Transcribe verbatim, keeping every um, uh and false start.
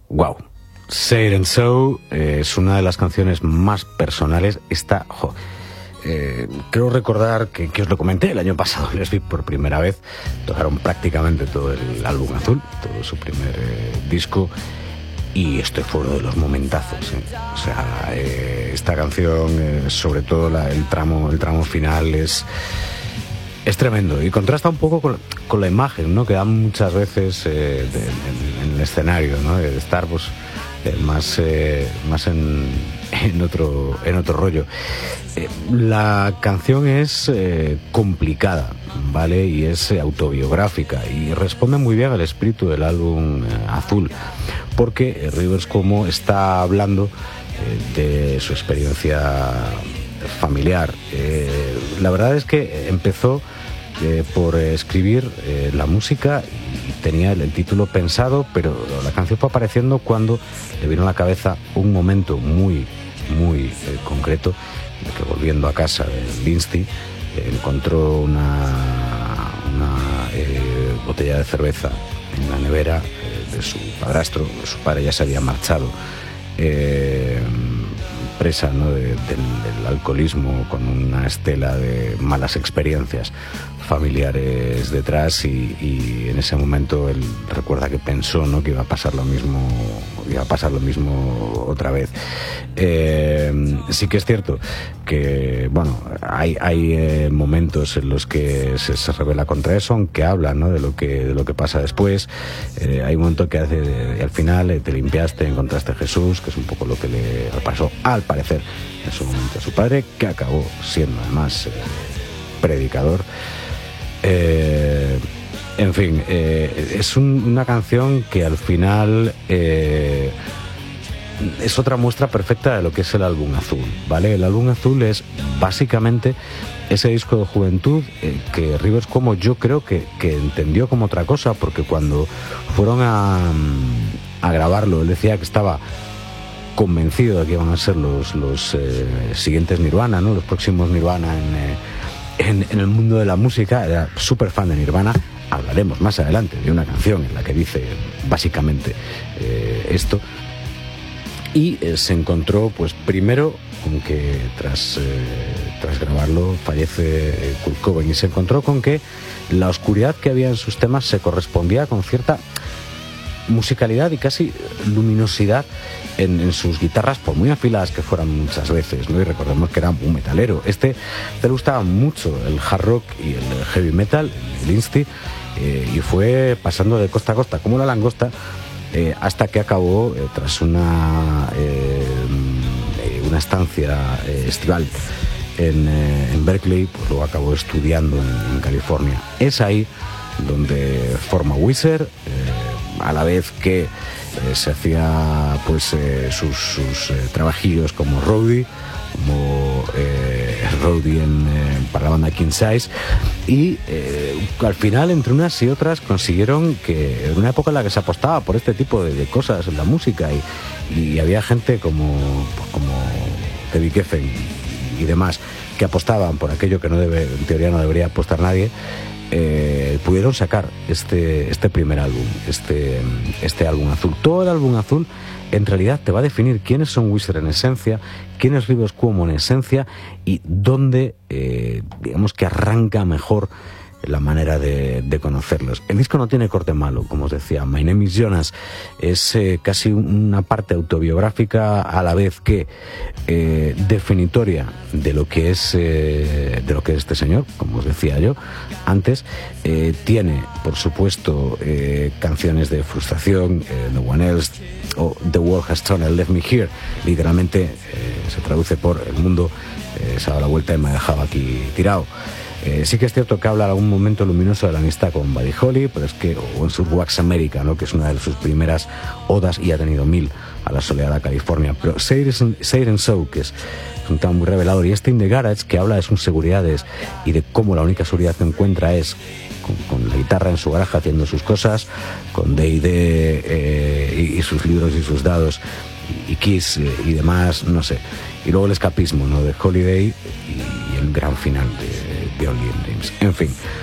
Wow. Say It and So eh, es una de las canciones más personales. Esta, jo, eh, creo recordar que, que os lo comenté el año pasado. Les vi por primera vez. Tocaron prácticamente todo el álbum azul, todo su primer eh, disco. Y este fue uno de los momentazos, ¿eh? O sea, eh, esta canción, eh, sobre todo la, el tramo, el tramo final es es tremendo y contrasta un poco con, con la imagen, ¿no? Que dan muchas veces eh, de, en, en el escenario, ¿no? De estar pues eh, más eh, más en, en otro en otro rollo. Eh, la canción es eh, complicada, ¿vale? Y es eh, autobiográfica y responde muy bien al espíritu del álbum eh, azul. Porque eh, Rivers Cuomo está hablando eh, de su experiencia familiar. Eh, la verdad es que empezó eh, por escribir eh, la música y tenía el, el título pensado, pero la canción fue apareciendo cuando le vino a la cabeza un momento muy, muy eh, concreto, de que volviendo a casa de Lindsay eh, encontró una, una eh, botella de cerveza en la nevera de su padrastro. Su padre ya se había marchado eh, presa, ¿no? de, del, del alcoholismo, con una estela de malas experiencias familiares detrás, y, y en ese momento él recuerda que pensó, ¿no? que iba a pasar lo mismo iba a pasar lo mismo otra vez. Eh, sí que es cierto que bueno, hay, hay eh, momentos en los que se, se revela contra eso, aunque habla, ¿no? de lo que de lo que pasa después. Eh, hay un momento que hace de, al final eh, te limpiaste, encontraste a Jesús, que es un poco lo que le pasó al parecer en su momento a su padre, que acabó siendo además eh, predicador. Eh, en fin, eh, es un, una canción que al final eh, es otra muestra perfecta de lo que es el álbum azul, ¿vale? El álbum azul es básicamente ese disco de juventud eh, que Rivers Cuomo yo creo que, que entendió como otra cosa, porque cuando fueron a, a grabarlo, él decía que estaba convencido de que iban a ser los, los eh, siguientes Nirvana, ¿no? Los próximos Nirvana en... Eh, En, en el mundo de la música. Era súper fan de Nirvana. Hablaremos más adelante de una canción en la que dice básicamente eh, esto. Y eh, se encontró, pues primero, con que tras, eh, tras grabarlo fallece eh, Kurt Cobain, y se encontró con que la oscuridad que había en sus temas se correspondía con cierta musicalidad y casi luminosidad en, en sus guitarras, por muy afiladas que fueran muchas veces, ¿no? Y recordemos que era un metalero. Este le gustaba mucho el hard rock y el heavy metal, el Lindsay, eh, y fue pasando de costa a costa como la langosta, eh, hasta que acabó eh, tras una eh, una estancia eh, estival en, eh, en Berkeley, pues luego acabó estudiando en, en California. Es ahí donde forma Weezer, eh, a la vez que eh, se hacía pues eh, sus, sus eh, trabajillos como roadie, como eh, roadie en, eh, para la banda King Size, y eh, al final entre unas y otras consiguieron que en una época en la que se apostaba por este tipo de, de cosas en la música, y, y había gente como, pues, como David Geffen y, y demás que apostaban por aquello que no debe, en teoría no debería apostar nadie. Eh, pudieron sacar este, este primer álbum, este, este álbum azul. Todo el álbum azul en realidad te va a definir quiénes son Weezer en esencia, quién es Rivers Cuomo en esencia, y dónde eh, digamos que arranca mejor la manera de, de conocerlos. El disco no tiene corte malo, como os decía. My Name is Jonas es eh, casi una parte autobiográfica, a la vez que eh, definitoria de lo que es eh, de lo que es este señor, como os decía yo antes. Eh, tiene, por supuesto, eh, canciones de frustración, eh, No One Else o The World Has Turned and Left Me Here. Literalmente eh, se traduce por el mundo eh, se ha dado la vuelta y me ha dejado aquí tirado. Eh, sí que es cierto que habla en algún momento luminoso de la amistad con Buddy Holly, pero es que, o en su Wax America, ¿no? Que es una de sus primeras odas, y ha tenido mil a la soleada California. Pero Say It and So, que es un tema muy revelador, y este In the Garage, que habla de sus seguridades y de cómo la única seguridad que encuentra es con, con la guitarra en su garaje haciendo sus cosas, con D and D eh, y, y sus libros y sus dados, y, y Kiss eh, y demás, no sé. Y luego el escapismo, ¿no? De Holiday, y, y el gran final de Only in Dreams. En fin,